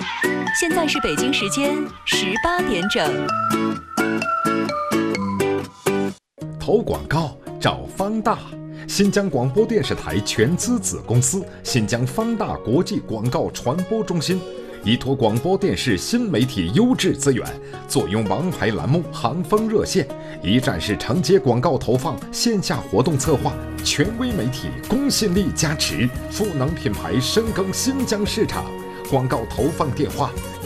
现在是北京时间18点整。 投广告找方大，新疆广播电视台全资子公司新疆方大国际广告传播中心，依托广播电视新媒体优质资源，坐拥王牌栏目、行风热线，一站式承接广告投放、线下活动策划，权威媒体公信力加持，赋能品牌深耕新疆市场。广告投放电话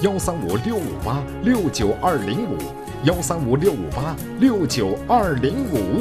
：135-658-69205，135-658-69205。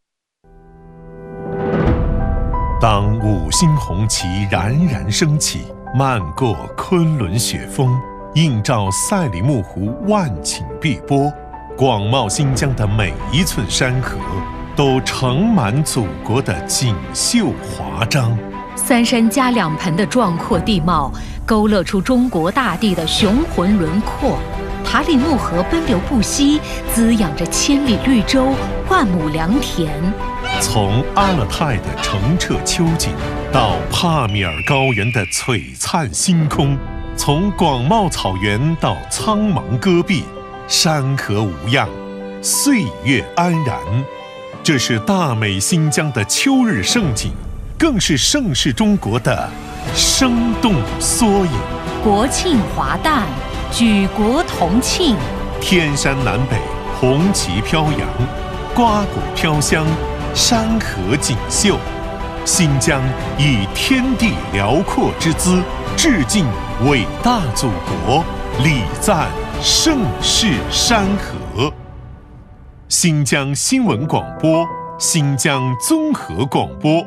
当五星红旗冉冉升起，漫过昆仑雪峰，映照赛里木湖万顷碧波，广袤新疆的每一寸山河都盛满祖国的锦绣华章。 三山加两盆的壮阔地貌勾勒出中国大地的雄浑轮廓，塔里木河奔流不息，滋养着千里绿洲、万亩良田。 从阿勒泰的澄澈秋景，到帕米尔高原的璀璨星空，从广袤草原到苍茫戈壁，山河无恙，岁月安然。这是大美新疆的秋日盛景，更是盛世中国的生动缩影。 国庆华诞，举国同庆， 天山南北，红旗飘扬，瓜果飘香，山河锦绣。新疆以天地辽阔之姿，致敬伟大祖国，礼赞盛世山河。新疆新闻广播，新疆综合广播。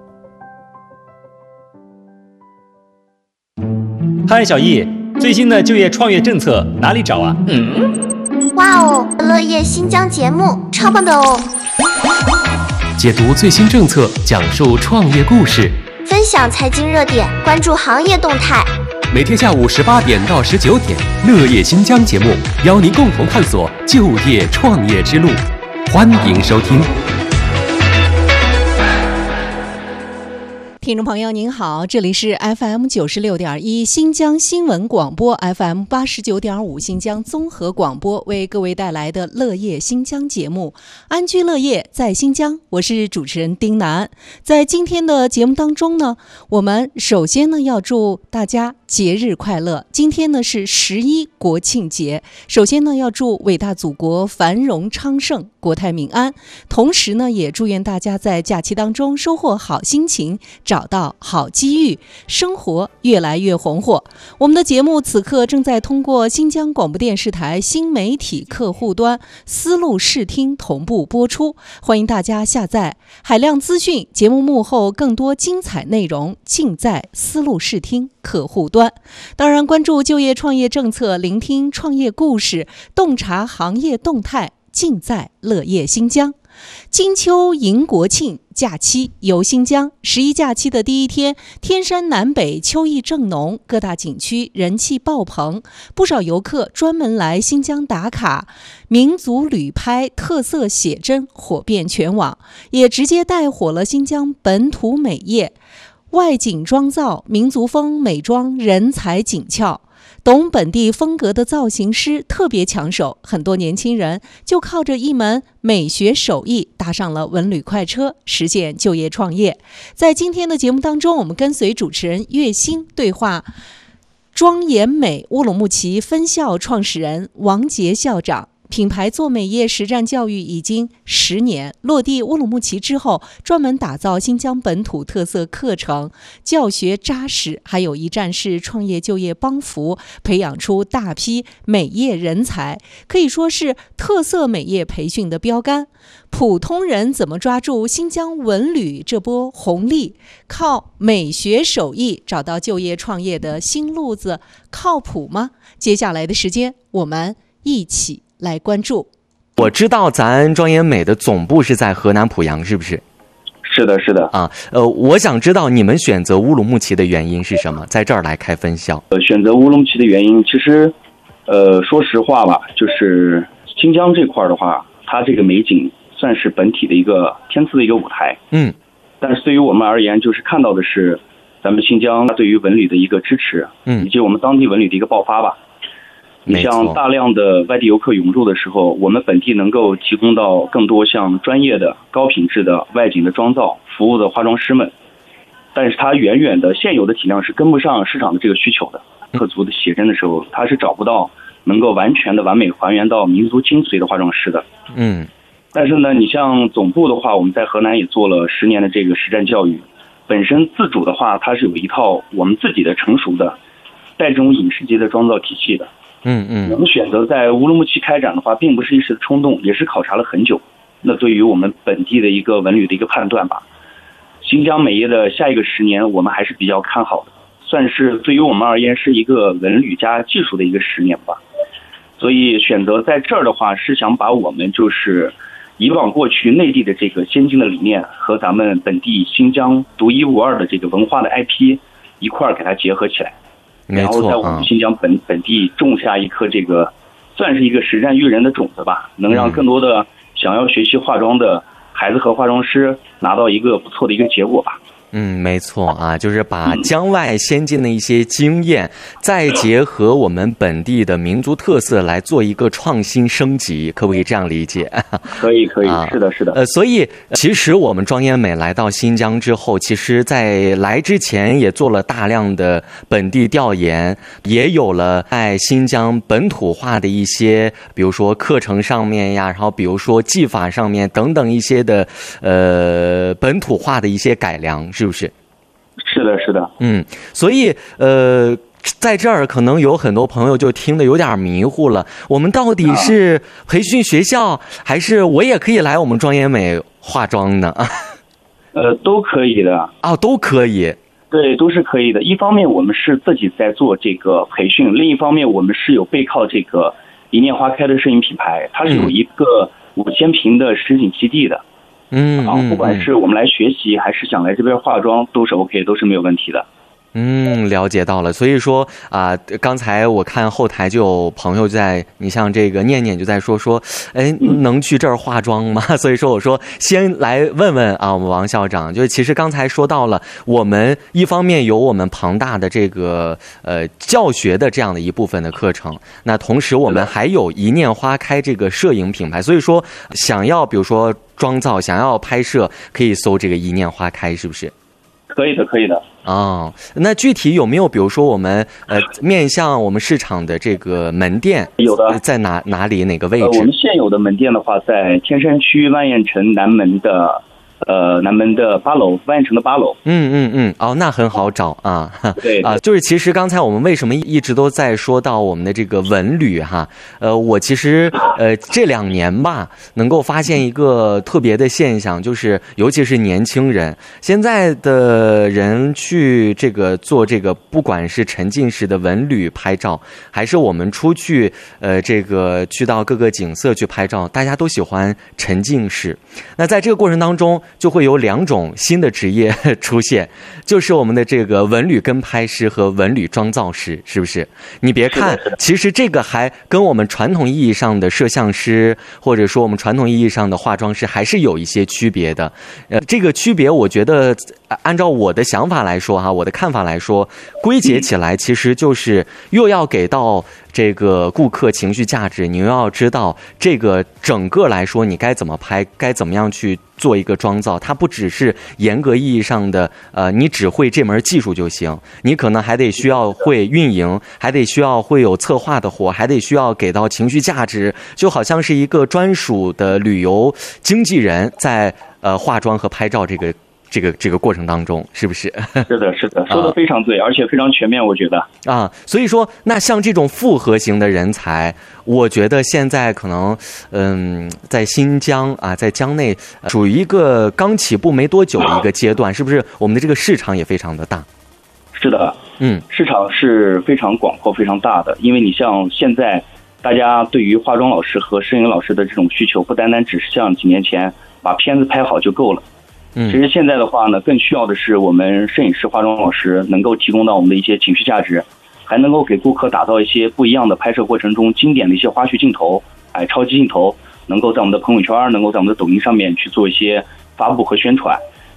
嗨，小易，最新的就业创业政策哪里找啊？ 哇哦，乐业新疆节目超棒的哦！ 解读最新政策，讲述创业故事， 分享财经热点，关注行业动态。 每天下午18点到19点，乐业新疆节目邀您共同探索就业创业之路，欢迎收听。 听众朋友您好，这里是 FM 96.1新疆新闻广播， FM 89.5新疆综合广播，为各位带来的乐业新疆节目，安居乐业在新疆，我是主持人丁楠。在今天的节目当中呢，我们首先呢要祝大家节日快乐。今天呢是11国庆节，首先呢要祝伟大祖国繁荣昌盛，国泰民安，同时呢也祝愿大家在假期当中收获好心情，找到好机遇，生活越来越红火。我们的节目此刻正在通过新疆广播电视台新媒体客户端丝路视听同步播出，欢迎大家下载海量资讯，节目幕后更多精彩内容尽在丝路视听客户端。当然，关注就业创业政策，聆听创业故事，洞察行业动态，尽在乐业新疆。金秋迎国庆，假期游新疆。11假期的第一天，天山南北秋意正浓，各大景区人气爆棚，不少游客专门来新疆打卡，民族旅拍、特色写真火遍全网，也直接带火了新疆本土美业。外景妆造、民族风美妆人才紧俏，懂本地风格的造型师特别抢手，很多年轻人就靠着一门美学手艺搭上了文旅快车，实现就业创业。在今天的节目当中，我们跟随主持人月星对话庄严美乌鲁木齐分校创始人王杰校长。品牌做美业实战教育已经10年，落地乌鲁木齐之后，专门打造新疆本土特色课程，教学扎实，还有一站式创业就业帮扶，培养出大批美业人才，可以说是特色美业培训的标杆。普通人怎么抓住新疆文旅这波红利？靠美学手艺找到就业创业的新路子，靠谱吗？接下来的时间，我们一起来关注。 我知道咱庄严美的总部是在河南濮阳，是不是？ 是的，是的啊。我想知道你们选择乌鲁木齐的原因是什么，在这儿来开分校。 选择乌鲁木齐的原因，其实，说实话吧，就是新疆这块的话，它这个美景算是本体的一个天赐的一个舞台。但是对于我们而言，就是看到的是咱们新疆对于文旅的一个支持，以及我们当地文旅的一个爆发吧。你像大量的外地游客涌入的时候，我们本地能够提供到更多像专业的、高品质的外景的妆造服务的化妆师们，但是它远远的现有的体量是跟不上市场的这个需求的。特族的写真的时候，它是找不到能够完全的完美还原到民族精髓的化妆师的。但是呢，你像总部的话，我们在河南也做了10年的这个实战教育，本身自主的话，它是有一套我们自己的成熟的带这种影视级的妆造体系的。我们选择在乌鲁木齐开展的话，并不是一时的冲动，也是考察了很久。那对于我们本地的一个文旅的一个判断吧，新疆美业的下一个10年，我们还是比较看好的，算是对于我们而言是一个文旅加技术的一个10年吧。所以选择在这儿的话，是想把我们就是以往过去内地的这个先进的理念和咱们本地新疆独一无二的这个文化的 IP 一块儿给它结合起来。然后在我们新疆本地种下一颗这个算是一个实战育人的种子吧，能让更多的想要学习化妆的孩子和化妆师拿到一个不错的一个结果吧。 没错啊，就是把疆外先进的一些经验，再结合我们本地的民族特色来做一个创新升级，可不可以这样理解？ 可以，是的。 所以其实我们庄妍美来到新疆之后，其实在来之前也做了大量的本地调研，也有了在新疆本土化的一些，比如说课程上面呀，然后比如说技法上面等等一些的本土化的一些改良，是不是？ 是的。 所以在这儿可能有很多朋友就听得有点迷糊了，我们到底是培训学校，还是我也可以来我们庄妍美化妆呢？ 都可以的。 都可以。 对，都是可以的。一方面我们是自己在做这个培训，另一方面我们是有背靠这个一念花开的摄影品牌，它是有一个5000平的实景基地的。不管是我们来学习还是想来这边化妆，都是 OK， 都是没有问题的。 了解到了。所以说刚才我看后台就有朋友在，你像这个念念就在说，能去这儿化妆吗？所以说我说先来问问我们王校长，就是其实刚才说到了，我们一方面有我们庞大的这个教学的这样的一部分的课程，那同时我们还有一念花开这个摄影品牌，所以说想要比如说妆造，想要拍摄，可以搜这个一念花开，是不是？ 可以的。 那具体有没有比如说我们面向我们市场的这个门店？ 有的。 在哪里哪个位置？ 我们现有的门店的话，在天山区万雁城南门的8楼，万雁城的8楼。 那很好找啊。 对就是其实刚才我们为什么一直都在说到我们的这个文旅哈？我其实这2年吧，能够发现一个特别的现象，就是尤其是年轻人，现在的人去这个做这个，不管是沉浸式的文旅拍照，还是我们出去这个去到各个景色去拍照，大家都喜欢沉浸式。那在这个过程当中，就会有2种新的职业出现，就是我们的这个文旅跟拍师和文旅妆造师，是不是？你别看，其实这个还跟我们传统意义上的摄像师，或者说我们传统意义上的化妆师，还是有一些区别的。这个区别，我觉得按照我的想法来说我的看法来说，归结起来其实就是又要给到这个顾客情绪价值，你又要知道这个整个来说你该怎么拍，该怎么样去做一个妆造，它不只是严格意义上的你只会这门技术就行，你可能还得需要会运营，还得需要会有策划的活，还得需要给到情绪价值，就好像是一个专属的旅游经纪人在化妆和拍照这个过程当中，是不是？ 是的，说得非常对，而且非常全面，我觉得所以说，那像这种复合型的人才，我觉得现在可能在新疆在疆内属于一个刚起步没多久的一个阶段，是不是？我们的这个市场也非常的大。 是的，市场是非常广阔、非常大的，因为你像现在大家对于化妆老师和摄影老师的这种需求，不单单只是像几年前把片子拍好就够了。其实现在的话呢，更需要的是我们摄影师、化妆老师能够提供到我们的一些情绪价值，还能够给顾客打造一些不一样的拍摄过程中经典的一些花絮镜头，超级镜头，能够在我们的朋友圈，能够在我们的抖音上面去做一些发布和宣传。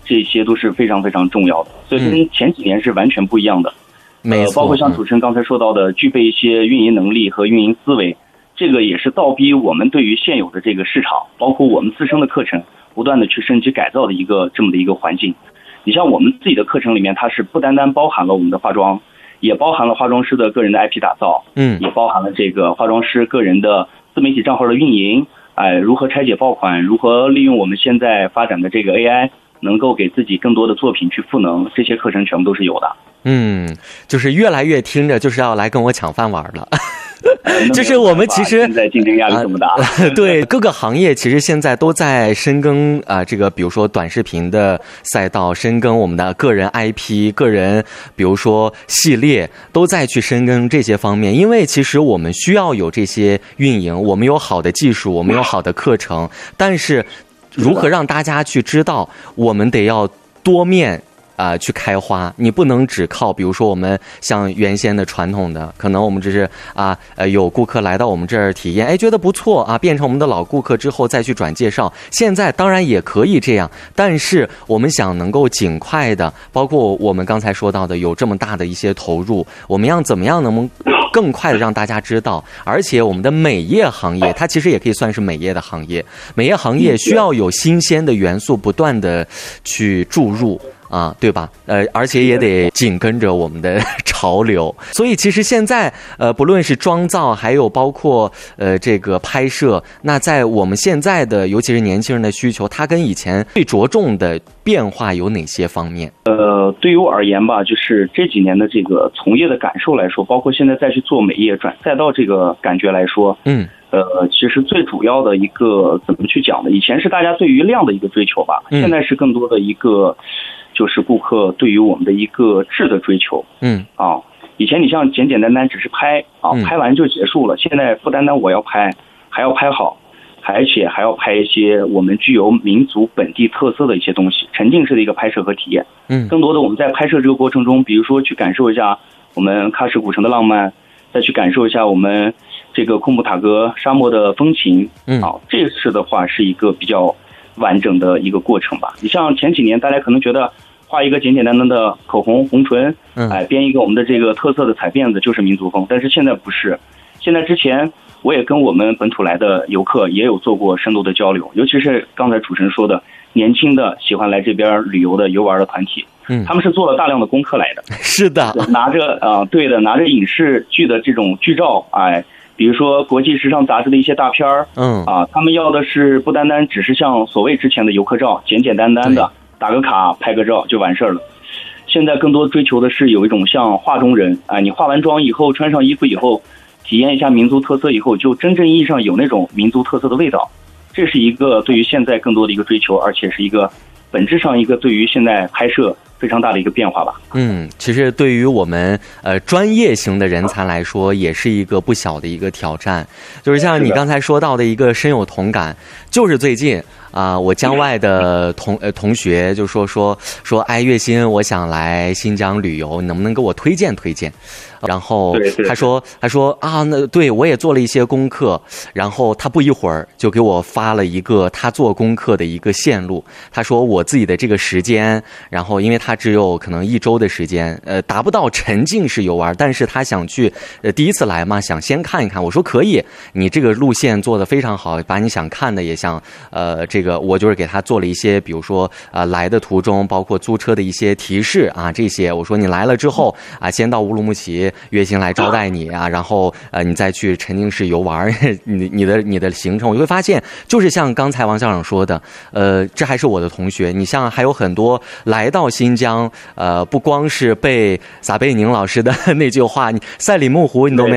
这些都是非常非常重要的，所以跟前几年是完全不一样的。包括像主持人刚才说到的，具备一些运营能力和运营思维，这个也是倒逼我们对于现有的这个市场，包括我们自身的课程，不断的去升级改造的这么的一个环境。你像我们自己的课程里面，它是不单单包含了我们的化妆，也包含了化妆师的个人的 IP 打造，也包含了这个化妆师个人的自媒体账号的运营，如何拆解爆款，如何利用我们现在发展的这个 AI， 能够给自己更多的作品去赋能，这些课程全部都是有的。 就是越来越听着就是要来跟我抢饭碗了。就是我们其实现在竞争压力这么大， 对各个行业其实现在都在深耕这个比如说短视频的赛道，深耕我们的个人 IP， 个人比如说系列都在去深耕这些方面，因为其实我们需要有这些运营，我们有好的技术，我们有好的课程，但是如何让大家去知道，我们得要多面去开花，你不能只靠比如说我们像原先的传统的，可能我们只是有顾客来到我们这儿体验，觉得不错变成我们的老顾客之后再去转介绍，现在当然也可以这样，但是我们想能够尽快的，包括我们刚才说到的有这么大的一些投入，我们要怎么样能更快的让大家知道，而且我们的美业行业它其实也可以算是美业的行业，美业行业需要有新鲜的元素不断的去注入对吧？而且也得紧跟着我们的潮流。所以其实现在不论是妆造，还有包括这个拍摄，那在我们现在的尤其是年轻人的需求，它跟以前最着重的变化有哪些方面？ 对于我而言吧，就是这几年的这个从业的感受来说，包括现在再去做美业转赛道这个感觉来说，其实最主要的一个怎么去讲呢？以前是大家对于量的一个追求吧，现在是更多的一个就是顾客对于我们的一个质的追求。以前你像简简单单只是拍拍完就结束了，现在不单单我要拍，还要拍好，而且还要拍一些我们具有民族本地特色的一些东西，沉浸式的一个拍摄和体验。更多的我们在拍摄这个过程中，比如说去感受一下我们喀什古城的浪漫，再去感受一下我们这个库木塔格沙漠的风情。这次的话是一个比较完整的一个过程吧。你像前几年大家可能觉得画一个简简单单的口红红唇，编一个我们的这个特色的彩辫子就是民族风，但是现在不是。现在之前我也跟我们本土来的游客也有做过深度的交流，尤其是刚才主持人说的年轻的喜欢来这边旅游的游玩的团体，他们是做了大量的功课来的。 是的， 拿着拿着影视剧的这种剧照，比如说国际时尚杂志的一些大片儿，他们要的是不单单只是像所谓之前的游客照，简简单单的打个卡拍个照就完事儿了。现在更多追求的是有一种像画中人，你化完妆以后穿上衣服以后体验一下民族特色以后，就真正意义上有那种民族特色的味道。这是一个对于现在更多的一个追求，而且是一个本质上一个对于现在拍摄非常大的一个变化吧。 其实对于我们专业型的人才来说，也是一个不小的一个挑战。就是像你刚才说到的一个深有同感，就是最近我江外的同学就说月薪我想来新疆旅游，你能不能给我推荐推荐？然后他说那对我也做了一些功课，然后他不一会儿就给我发了一个他做功课的一个线路。他说我自己的这个时间，然后因为他只有可能1周的时间，达不到沉浸式游玩，但是他想去第一次来嘛，想先看一看。我说可以，你这个路线做得非常好，把你想看的也想这个我就是给他做了一些，比如说来的途中包括租车的一些提示这些。我说你来了之后先到乌鲁木齐，月薪来招待你然后你再去沉浸式游玩你的行程。我就会发现，就是像刚才王校长说的，这还是我的同学，你像还有很多来到新疆，不光是被撒贝宁老师的那句话，赛里木湖你都没